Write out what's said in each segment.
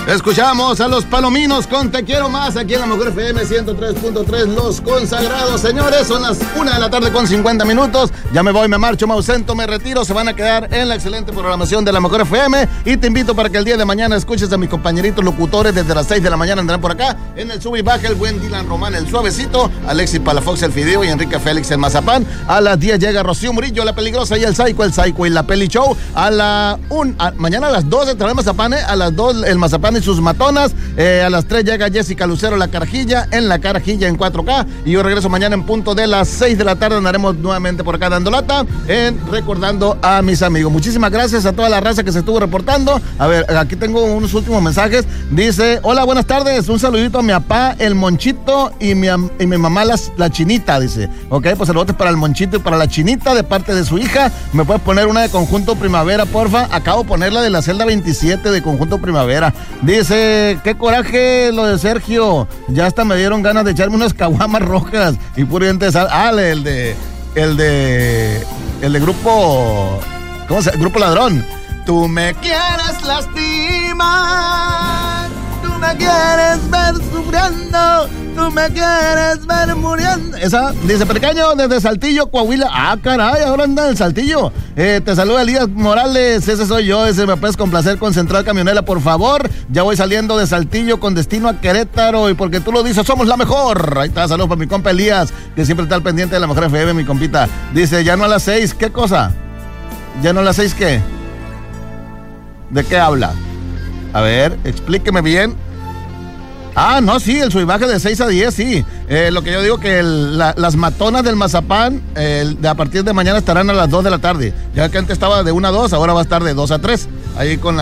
Escuchamos a los Palominos con Te Quiero Más aquí en la Mejor FM 103.3, Los Consagrados. Señores, son las 1:50 p.m. Ya me voy, me marcho, me ausento, me retiro. Se van a quedar en la excelente programación de la Mejor FM y te invito para que el día de mañana escuches a mis compañeritos locutores desde las 6 de la mañana. Andarán por acá en el sub y baja el buen Dylan Román, el suavecito, Alexis Palafox, el Fideo y Enrique Félix, el Mazapán. A las 10 llega Rocío Murillo, la Peligrosa y el Psycho y la Peli Show. Mañana a las 12 trae el Mazapán, a las 2 el Mazapán y sus matonas. A las 3 llega Jessica Lucero, la Carajilla, en la Carajilla en 4K. Y yo regreso mañana en punto de las 6 de la tarde. Andaremos nuevamente por acá dando lata, recordando a mis amigos. Muchísimas gracias a toda la raza que se estuvo reportando. A ver, aquí tengo unos últimos mensajes. Dice, hola, buenas tardes. Un saludito a mi papá, el Monchito, y mi mamá, la Chinita, dice. Ok, pues saludos para el Monchito y para la Chinita de parte de su hija. ¿Me puedes poner una de Conjunto Primavera, porfa? Acabo de ponerla de la celda 27 de Conjunto Primavera. Dice, qué coraje lo de Sergio. Ya hasta me dieron ganas de echarme unas caguamas rojas y puro diente de sal. El de grupo, ¿cómo se llama? Grupo Ladrón. Tú me quieres lastimar, tú me quieres ver sufriendo, tú me quieres ver muriendo. Esa, dice, pequeño, desde Saltillo, Coahuila. Ah, caray, ahora anda en Saltillo. Te saluda Elías Morales, ese soy yo, ese me puedes complacer con Central Camionera, por favor. Ya voy saliendo de Saltillo con destino a Querétaro y porque tú lo dices, somos la mejor. Ahí está, saludos para mi compa Elías, que siempre está al pendiente de la Mejor FM, mi compita. Dice, ya no a las 6, ¿qué cosa? ¿Ya no a las 6 qué? ¿De qué habla? A ver, explíqueme bien. Ah, no, sí, el subibaje de 6 a 10, sí. Lo que yo digo que las matonas del Mazapán a partir de mañana estarán a las 2 de la tarde. Ya que antes estaba de 1 a 2, ahora va a estar de 2 a 3. Ahí con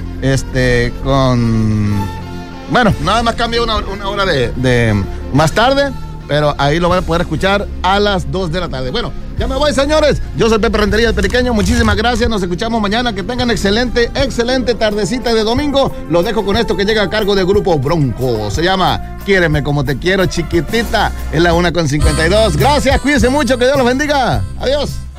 bueno, nada más cambia una hora de más tarde, pero ahí lo van a poder escuchar a las 2 de la tarde. Bueno, ya me voy, señores. Yo soy Pepe Rentería, el Periqueño. Muchísimas gracias. Nos escuchamos mañana. Que tengan excelente tardecita de domingo. Los dejo con esto que llega a cargo del Grupo Bronco. Se llama Quiéreme como te quiero, chiquitita. Es la 1:52. Gracias, cuídense mucho. Que Dios los bendiga. Adiós.